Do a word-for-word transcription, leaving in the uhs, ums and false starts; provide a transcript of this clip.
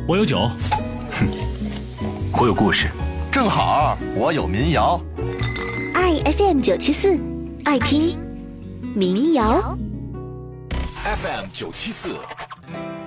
我有酒。 哼，我有故事。 正好我有民谣。 爱 F M 九七四，爱听民谣。 F M 九七四。